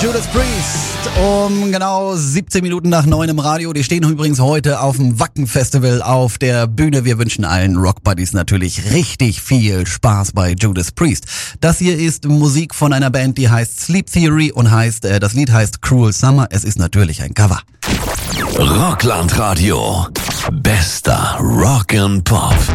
Judas Priest um genau 17 Minuten nach 9 im Radio. Die stehen übrigens heute auf dem Wacken Festival auf der Bühne. Wir wünschen allen Rockbuddies natürlich richtig viel Spaß bei Judas Priest. Das hier ist Musik von einer Band, die heißt Sleep Theory und das Lied heißt Cruel Summer. Es ist natürlich ein Cover. Rockland Radio. Bester Rock and Pop.